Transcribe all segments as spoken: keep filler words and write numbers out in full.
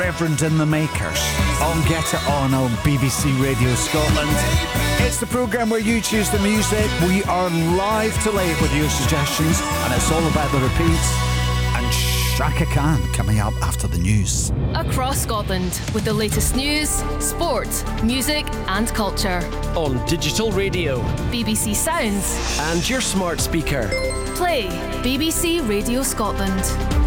Reverend and the Makers on Get It On on B B C Radio Scotland. It's the programme where you choose the music. We are live till eight with your suggestions, and it's all about the repeats. And Shaka Khan coming up after the news. Across Scotland with the latest news, sport, music and culture. On digital radio, B B C Sounds and your smart speaker. Play B B C Radio Scotland.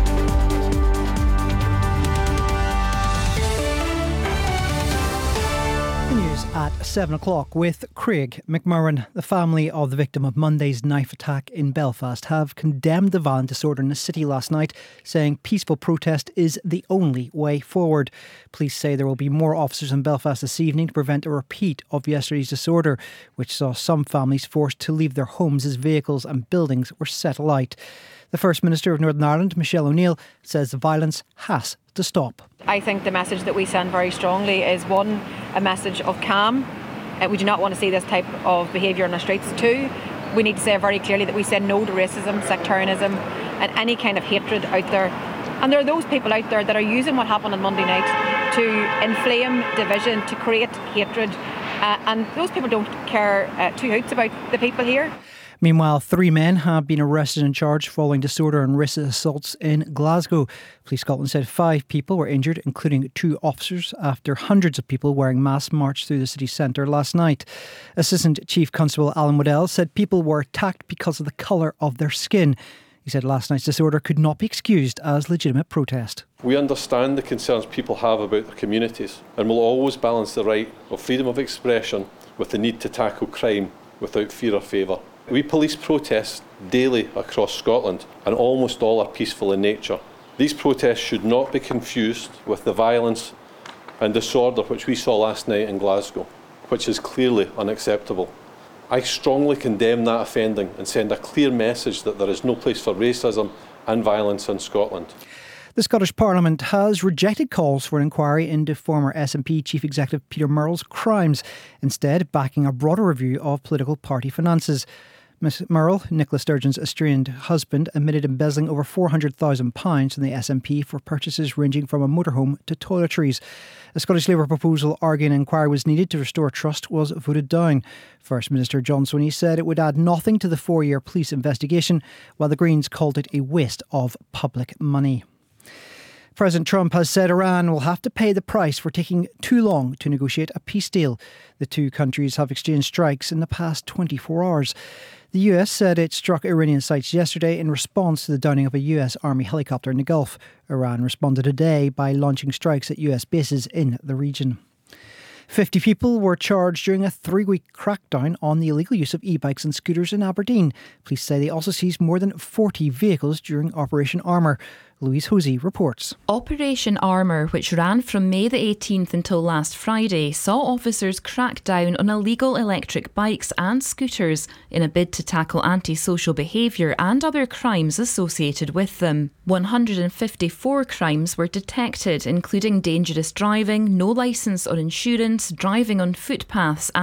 News at seven o'clock with Craig McMurran. The family of the victim of Monday's knife attack in Belfast have condemned the violent disorder in the city last night, saying peaceful protest is the only way forward. Police say there will be more officers in Belfast this evening to prevent a repeat of yesterday's disorder, which saw some families forced to leave their homes as vehicles and buildings were set alight. The First Minister of Northern Ireland, Michelle O'Neill, says the violence has to stop. I think the message that we send very strongly is, one, a message of calm. Uh, we do not want to see this type of behaviour on the streets. Two, we need to say very clearly that we say no to racism, sectarianism and any kind of hatred out there. And there are those people out there that are using what happened on Monday night to inflame division, to create hatred. Uh, and those people don't care uh, two hoots about the people here. Meanwhile, three men have been arrested and charged following disorder and racist assaults in Glasgow. Police Scotland said five people were injured, including two officers, after hundreds of people wearing masks marched through the city centre last night. Assistant Chief Constable Alan Waddell said people were attacked because of the colour of their skin. He said last night's disorder could not be excused as legitimate protest. We understand the concerns people have about their communities and will always balance the right of freedom of expression with the need to tackle crime without fear or favour. We police protests daily across Scotland, and almost all are peaceful in nature. These protests should not be confused with the violence and disorder which we saw last night in Glasgow, which is clearly unacceptable. I strongly condemn that offending and send a clear message that there is no place for racism and violence in Scotland. The Scottish Parliament has rejected calls for an inquiry into former S N P Chief Executive Peter Murrell's crimes, instead backing a broader review of political party finances. Miz Murrell, Nicola Sturgeon's estranged husband, admitted embezzling over four hundred thousand pounds from the S N P for purchases ranging from a motorhome to toiletries. A Scottish Labour proposal arguing an inquiry was needed to restore trust was voted down. First Minister John Swinney said it would add nothing to the four-year police investigation, while the Greens called it a waste of public money. President Trump has said Iran will have to pay the price for taking too long to negotiate a peace deal. The two countries have exchanged strikes in the past twenty-four hours. The U S said it struck Iranian sites yesterday in response to the downing of a U S Army helicopter in the Gulf. Iran responded today by launching strikes at U S bases in the region. fifty people were charged during a three-week crackdown on the illegal use of e-bikes and scooters in Aberdeen. Police say they also seized more than forty vehicles during Operation Armour. Louise Hosey reports. Operation Armour, which ran from May the eighteenth until last Friday, saw officers crack down on illegal electric bikes and scooters in a bid to tackle antisocial behaviour and other crimes associated with them. one hundred fifty-four crimes were detected, including dangerous driving, no licence or insurance, driving on footpaths